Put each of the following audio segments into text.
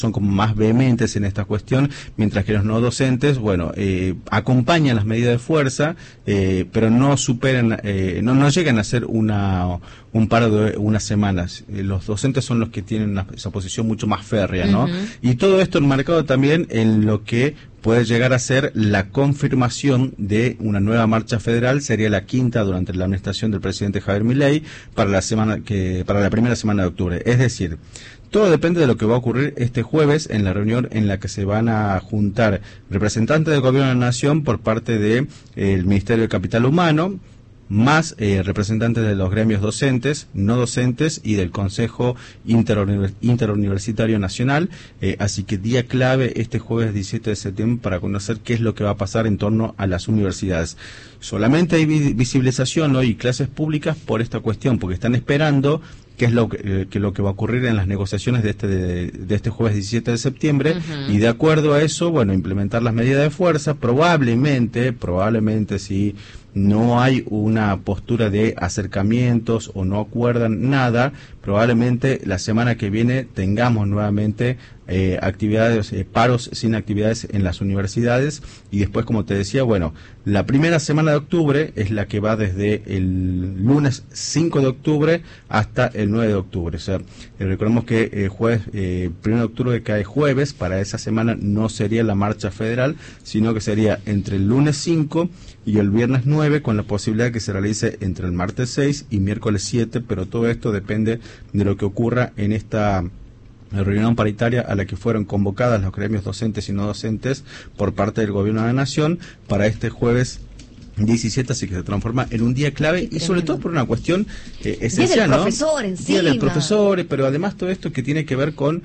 son como más vehementes en esta cuestión, mientras que los no docentes, bueno, acompañan las medidas de fuerza, pero no superan, no llegan a hacer un paro de unas semanas. Los docentes son los que tienen esa posición mucho más férrea, ¿no? Y todo esto enmarcado también en lo que puede llegar a ser la confirmación de una nueva marcha federal, sería la quinta durante la administración del presidente Javier Milei para la primera semana de octubre. Es decir, todo depende de lo que va a ocurrir este jueves en la reunión en la que se van a juntar representantes del Gobierno de la Nación por parte del Ministerio de Capital Humano, más representantes de los gremios docentes, no docentes y del Consejo Interuniversitario Nacional. Así que día clave este jueves 17 de septiembre para conocer qué es lo que va a pasar en torno a las universidades. Solamente hay visibilización hoy y clases públicas por esta cuestión, porque están esperando qué es lo que va a ocurrir en las negociaciones de este jueves 17 de septiembre, y de acuerdo a eso, bueno, implementar las medidas de fuerza. Probablemente si no hay una postura de acercamientos o no acuerdan nada, probablemente la semana que viene tengamos nuevamente actividades, paros sin actividades en las universidades, y después, como te decía, bueno, la primera semana de octubre es la que va desde el lunes 5 de octubre hasta el 9 de octubre. O sea, recordemos que jueves, 1 de octubre cae jueves, para esa semana no sería la marcha federal, sino que sería entre el lunes 5 y el viernes 9, con la posibilidad de que se realice entre el martes 6 y miércoles 7, pero todo esto depende de lo que ocurra en esta reunión paritaria a la que fueron convocadas los gremios docentes y no docentes por parte del Gobierno de la Nación para este jueves 17, así que se transforma en un día clave y sobre todo por una cuestión esencial, ¿no? Día del profesor, pero además todo esto que tiene que ver con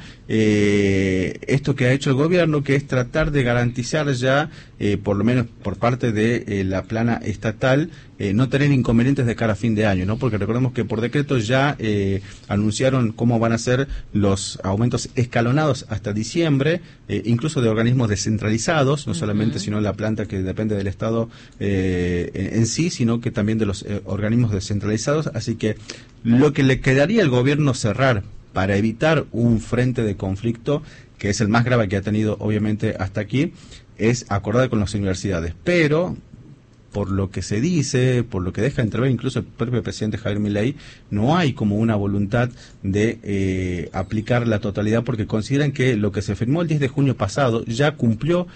esto que ha hecho el gobierno, que es tratar de garantizar ya, por lo menos por parte de la plana estatal, no tener inconvenientes de cara a fin de año, ¿no? Porque recordemos que por decreto ya anunciaron cómo van a ser los aumentos escalonados hasta diciembre, incluso de organismos descentralizados, no solamente sino la planta que depende del Estado en sí, sino que también de los organismos descentralizados. Así que lo que le quedaría al gobierno cerrar para evitar un frente de conflicto, que es el más grave que ha tenido obviamente hasta aquí, es acordar con las universidades. Pero por lo que se dice, por lo que deja entrever incluso el propio presidente Javier Milei, no hay como una voluntad de aplicar la totalidad, porque consideran que lo que se firmó el 10 de junio pasado ya cumplió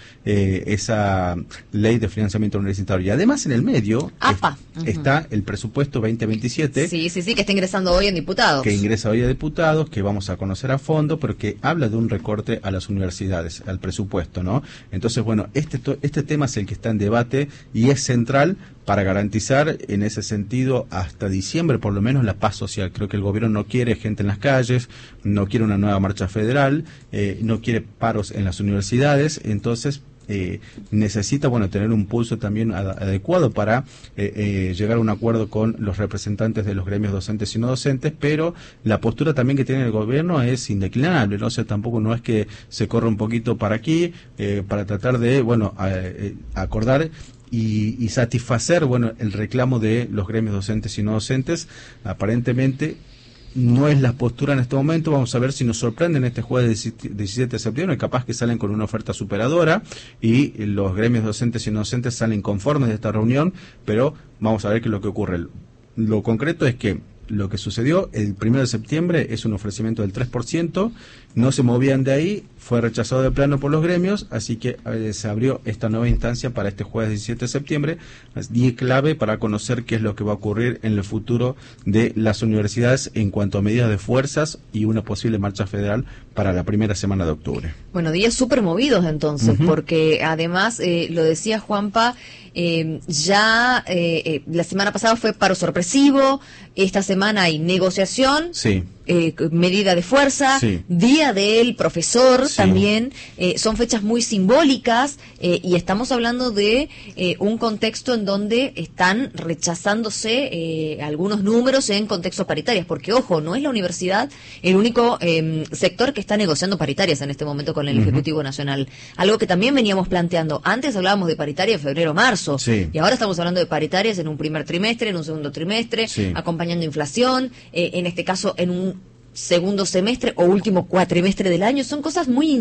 esa ley de financiamiento universitario. Y además en el medio está el presupuesto 2027. Sí, que está ingresando hoy en diputados. Que ingresa hoy a diputados, que vamos a conocer a fondo, pero que habla de un recorte a las universidades, al presupuesto, ¿no? Entonces, bueno, este tema es el que está en debate y es central para garantizar en ese sentido hasta diciembre por lo menos la paz social. Creo que el gobierno no quiere gente en las calles, no quiere una nueva marcha federal, no quiere paros en las universidades, entonces necesita, bueno, tener un pulso también adecuado para llegar a un acuerdo con los representantes de los gremios docentes y no docentes, pero la postura también que tiene el gobierno es indeclinable, ¿no? O sea, tampoco no es que se corra un poquito para aquí para tratar de, bueno, acordar y satisfacer, bueno, el reclamo de los gremios docentes y no docentes. Aparentemente no es la postura en este momento. Vamos a ver si nos sorprenden este jueves 17 de septiembre, capaz que salen con una oferta superadora y los gremios docentes y no docentes salen conformes de esta reunión, pero vamos a ver qué es lo que ocurre. Lo concreto es que lo que sucedió el 1 de septiembre es un ofrecimiento del 3%, no se movían de ahí, fue rechazado de plano por los gremios, así que se abrió esta nueva instancia para este jueves 17 de septiembre, día clave para conocer qué es lo que va a ocurrir en el futuro de las universidades en cuanto a medidas de fuerzas y una posible marcha federal para la primera semana de octubre. Bueno, días súper movidos entonces, porque además, lo decía Juanpa, la semana pasada fue paro sorpresivo, esta semana hay negociación, medida de fuerza, día del profesor también, son fechas muy simbólicas, y estamos hablando de un contexto en donde están rechazándose algunos números en contextos paritarios, porque ojo, no es la universidad el único sector que está negociando paritarias en este momento con el Ejecutivo Nacional, algo que también veníamos planteando. Antes hablábamos de paritaria en febrero-marzo, y ahora estamos hablando de paritarias en un primer trimestre, en un segundo trimestre, acompañando inflación, en este caso en un segundo semestre o último cuatrimestre del año, son cosas muy